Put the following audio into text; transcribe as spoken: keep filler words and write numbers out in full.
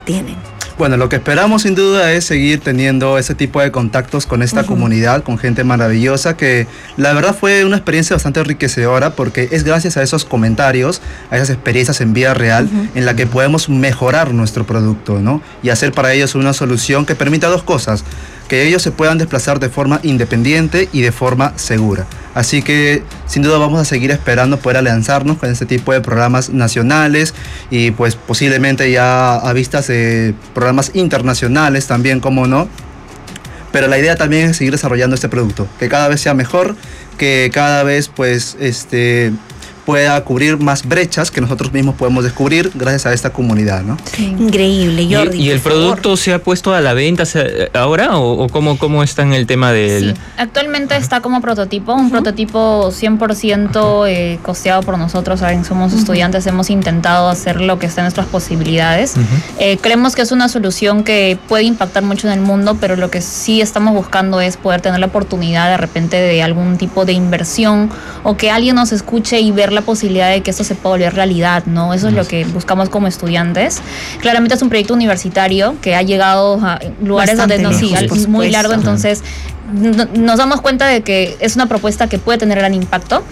tienen? Bueno, lo que esperamos sin duda es seguir teniendo ese tipo de contactos con esta uh-huh. comunidad, con gente maravillosa, que la verdad fue una experiencia bastante enriquecedora, porque es gracias a esos comentarios, a esas experiencias en vida real, uh-huh. en la que podemos mejorar nuestro producto, ¿no? Y hacer para ellos una solución que permita dos cosas: que ellos se puedan desplazar de forma independiente y de forma segura. Así que sin duda vamos a seguir esperando poder lanzarnos con este tipo de programas nacionales y pues posiblemente ya a vistas de programas internacionales también, como no. Pero la idea también es seguir desarrollando este producto, que cada vez sea mejor, que cada vez pues este pueda cubrir más brechas que nosotros mismos podemos descubrir gracias a esta comunidad, ¿no? Sí. Increíble, Jordi. ¿Y, y el producto favor. se ha puesto a la venta ahora o, o cómo, cómo está en el tema del...? Sí, actualmente Ajá. está como prototipo, un uh-huh. prototipo cien por ciento eh, costeado por nosotros. Saben, somos uh-huh. estudiantes, hemos intentado hacer lo que está en nuestras posibilidades. Uh-huh. Eh, creemos que es una solución que puede impactar mucho en el mundo, pero lo que sí estamos buscando es poder tener la oportunidad de repente de algún tipo de inversión o que alguien nos escuche y ver la posibilidad de que esto se pueda volver realidad, ¿no? Eso es lo que buscamos como estudiantes. Claramente es un proyecto universitario que ha llegado a lugares Bastante donde no, sí, muy largo, entonces no, nos damos cuenta de que es una propuesta que puede tener gran impacto.